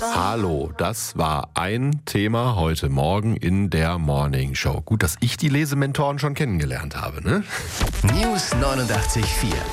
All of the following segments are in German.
Hallo, das war ein Thema heute Morgen in der Morning Show. Gut, dass ich die Lesementoren schon kennengelernt habe, ne? News 89.4.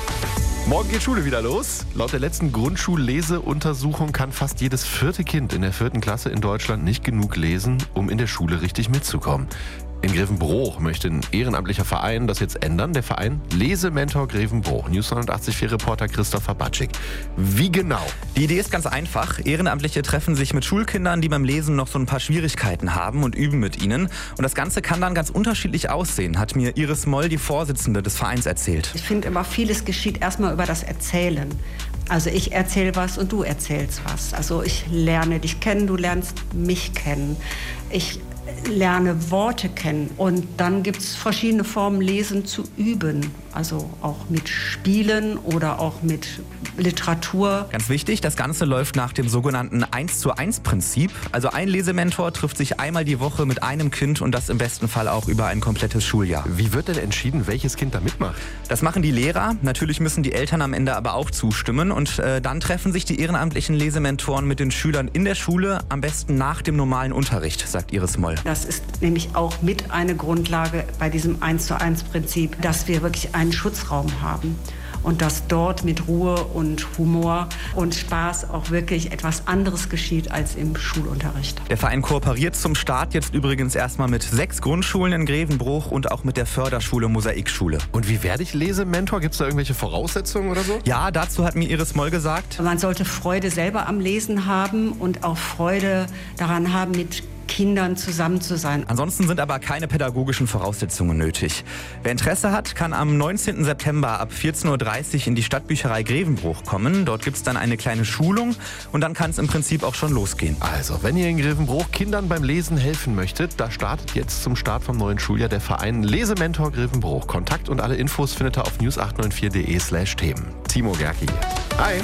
Morgen geht Schule wieder los. Laut der letzten Grundschulleseuntersuchung kann fast jedes vierte Kind in der 4. Klasse in Deutschland nicht genug lesen, um in der Schule richtig mitzukommen. In Grevenbroich möchte ein ehrenamtlicher Verein das jetzt ändern. Der Verein Lesementor Grevenbroich. News 89.4 Reporter Christopher Batschik. Wie genau? Die Idee ist ganz einfach. Ehrenamtliche treffen sich mit Schulkindern, die beim Lesen noch so ein paar Schwierigkeiten haben und üben mit ihnen. Und das Ganze kann dann ganz unterschiedlich aussehen, hat mir Iris Moll, die Vorsitzende des Vereins, erzählt. Ich finde immer, vieles geschieht erstmal über das Erzählen. Also ich erzähle was und du erzählst was. Also ich lerne dich kennen, du lernst mich kennen. Ich lerne Worte kennen und dann gibt es verschiedene Formen, Lesen zu üben. Also auch mit Spielen oder auch mit Literatur. Ganz wichtig, das Ganze läuft nach dem sogenannten 1:1-Prinzip. Also ein Lesementor trifft sich einmal die Woche mit einem Kind und das im besten Fall auch über ein komplettes Schuljahr. Wie wird denn entschieden, welches Kind da mitmacht? Das machen die Lehrer. Natürlich müssen die Eltern am Ende aber auch zustimmen. Und dann treffen sich die ehrenamtlichen Lesementoren mit den Schülern in der Schule, am besten nach dem normalen Unterricht, sagt Iris Moll. Das ist nämlich auch mit eine Grundlage bei diesem 1:1-Prinzip, dass wir wirklich einen Schutzraum haben und dass dort mit Ruhe und Humor und Spaß auch wirklich etwas anderes geschieht als im Schulunterricht. Der Verein kooperiert zum Start jetzt übrigens erstmal mit 6 Grundschulen in Grevenbroich und auch mit der Förderschule Mosaikschule. Und wie werde ich Lesementor? Gibt es da irgendwelche Voraussetzungen oder so? Ja, dazu hat mir Iris Moll gesagt. Man sollte Freude selber am Lesen haben und auch Freude daran haben, mit Kindern zusammen zu sein. Ansonsten sind aber keine pädagogischen Voraussetzungen nötig. Wer Interesse hat, kann am 19. September ab 14.30 Uhr in die Stadtbücherei Grevenbroich kommen. Dort gibt es dann eine kleine Schulung und dann kann es im Prinzip auch schon losgehen. Also, wenn ihr in Grevenbroich Kindern beim Lesen helfen möchtet, da startet jetzt zum Start vom neuen Schuljahr der Verein Lesementor Grevenbroich. Kontakt und alle Infos findet ihr auf news894.de/Themen. Timo Gerke hier. Hi!